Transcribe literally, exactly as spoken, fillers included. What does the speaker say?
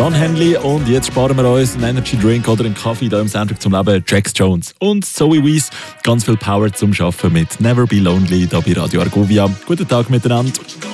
Don Henley und jetzt sparen wir uns einen Energy Drink oder einen Kaffee hier im Soundtrack zum Leben. Jax Jones und Zoe Wees. Ganz viel Power zum Schaffen mit Never Be Lonely hier bei Radio Argovia. Guten Tag miteinander.